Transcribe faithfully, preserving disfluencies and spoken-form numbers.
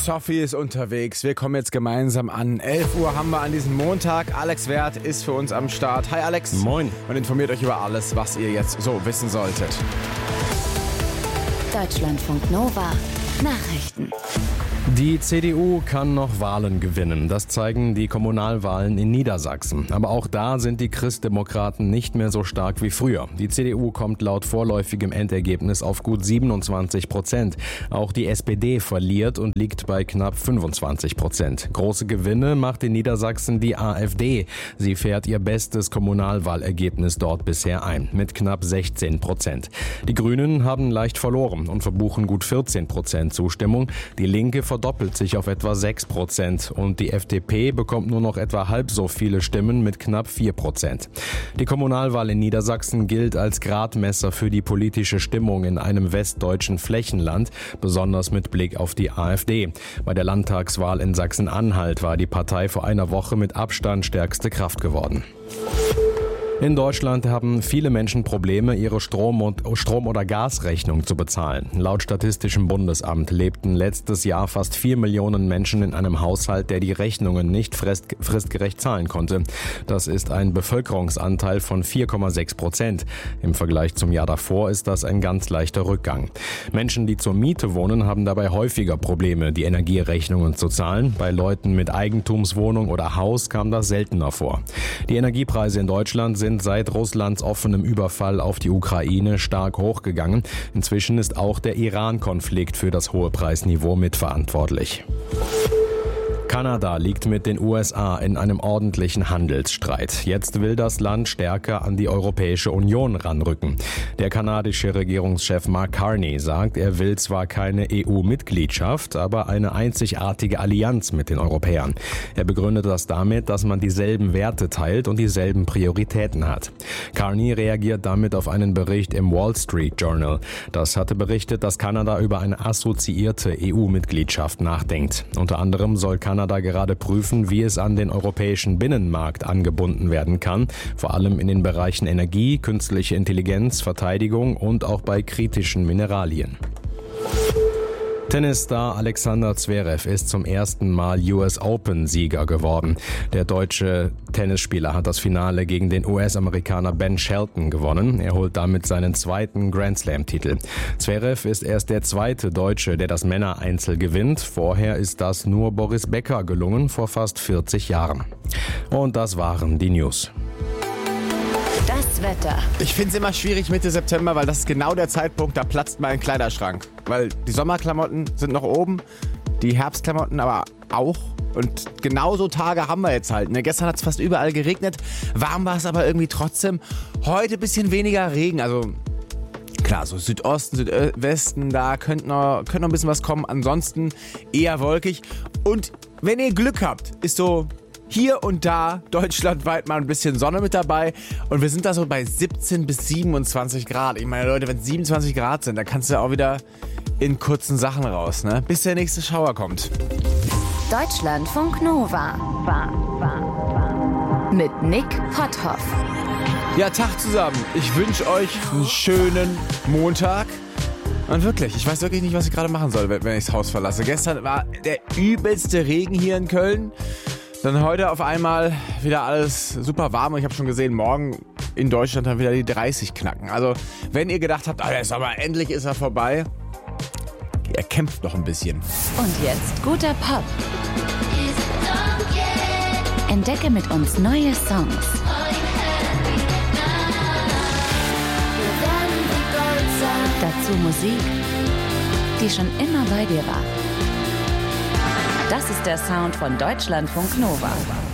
Sophie ist unterwegs. Wir kommen jetzt gemeinsam an. elf Uhr haben wir an diesem Montag. Alex Werth ist für uns am Start. Hi Alex. Moin. Und informiert euch über alles, was ihr jetzt so wissen solltet. Deutschlandfunk Nova. Nachrichten. Die C D U kann noch Wahlen gewinnen. Das zeigen die Kommunalwahlen in Niedersachsen. Aber auch da sind die Christdemokraten nicht mehr so stark wie früher. Die C D U kommt laut vorläufigem Endergebnis auf gut siebenundzwanzig Prozent. Auch die S P D verliert und liegt bei knapp fünfundzwanzig Prozent. Große Gewinne macht in Niedersachsen die AfD. Sie fährt ihr bestes Kommunalwahlergebnis dort bisher ein, mit knapp sechzehn Prozent. Die Grünen haben leicht verloren und verbuchen gut vierzehn Prozent Zustimmung. Die Linke verdoppelt sich auf etwa sechs Prozent und die F D P bekommt nur noch etwa halb so viele Stimmen mit knapp vier Prozent. Die Kommunalwahl in Niedersachsen gilt als Gradmesser für die politische Stimmung in einem westdeutschen Flächenland, besonders mit Blick auf die AfD. Bei der Landtagswahl in Sachsen-Anhalt war die Partei vor einer Woche mit Abstand stärkste Kraft geworden. In Deutschland haben viele Menschen Probleme, ihre Strom- und Strom- oder Gasrechnung zu bezahlen. Laut Statistischem Bundesamt lebten letztes Jahr fast vier Millionen Menschen in einem Haushalt, der die Rechnungen nicht frist- fristgerecht zahlen konnte. Das ist ein Bevölkerungsanteil von vier Komma sechs Prozent. Im Vergleich zum Jahr davor ist das ein ganz leichter Rückgang. Menschen, die zur Miete wohnen, haben dabei häufiger Probleme, die Energierechnungen zu zahlen. Bei Leuten mit Eigentumswohnung oder Haus kam das seltener vor. Die Energiepreise in Deutschland sind sind seit Russlands offenem Überfall auf die Ukraine stark hochgegangen. Inzwischen ist auch der Iran-Konflikt für das hohe Preisniveau mitverantwortlich. Kanada liegt mit den U S A in einem ordentlichen Handelsstreit. Jetzt will das Land stärker an die Europäische Union ranrücken. Der kanadische Regierungschef Mark Carney sagt, er will zwar keine E U-Mitgliedschaft, aber eine einzigartige Allianz mit den Europäern. Er begründet das damit, dass man dieselben Werte teilt und dieselben Prioritäten hat. Carney reagiert damit auf einen Bericht im Wall Street Journal. Das hatte berichtet, dass Kanada über eine assoziierte E U-Mitgliedschaft nachdenkt. Unter anderem soll Kanada Kanada gerade prüfen, wie es an den europäischen Binnenmarkt angebunden werden kann, vor allem in den Bereichen Energie, künstliche Intelligenz, Verteidigung und auch bei kritischen Mineralien. Tennisstar Alexander Zverev ist zum ersten Mal U S Open-Sieger geworden. Der deutsche Tennisspieler hat das Finale gegen den U S-Amerikaner Ben Shelton gewonnen. Er holt damit seinen zweiten Grand-Slam-Titel. Zverev ist erst der zweite Deutsche, der das Männereinzel gewinnt. Vorher ist das nur Boris Becker gelungen, vor fast vierzig Jahren. Und das waren die News. Das Wetter. Ich finde es immer schwierig Mitte September, weil das ist genau der Zeitpunkt, da platzt mein Kleiderschrank. Weil die Sommerklamotten sind noch oben, die Herbstklamotten aber auch. Und genau so Tage haben wir jetzt halt. Ne? Gestern hat es fast überall geregnet, warm war es aber irgendwie trotzdem. Heute ein bisschen weniger Regen, also klar, so Südosten, Südwesten, da könnte noch, könnte noch ein bisschen was kommen. Ansonsten eher wolkig. Und wenn ihr Glück habt, ist so hier und da deutschlandweit mal ein bisschen Sonne mit dabei. Und wir sind da so bei siebzehn bis siebenundzwanzig Grad. Ich meine, Leute, wenn es siebenundzwanzig Grad sind, dann kannst du ja auch wieder in kurzen Sachen raus, ne? Bis der nächste Schauer kommt. Deutschlandfunk Nova. Mit Nick Potthoff. Ja, Tag zusammen. Ich wünsche euch einen schönen Montag. Und wirklich, ich weiß wirklich nicht, was ich gerade machen soll, wenn ich das Haus verlasse. Gestern war der übelste Regen hier in Köln. Dann heute auf einmal wieder alles super warm. Und ich habe schon gesehen, morgen in Deutschland dann wieder die dreißig knacken. Also, wenn ihr gedacht habt, ah, der ist aber endlich ist er vorbei, er kämpft noch ein bisschen. Und jetzt guter Pop. Entdecke mit uns neue Songs. Dazu Musik, die schon immer bei dir war. Das ist der Sound von Deutschlandfunk Nova.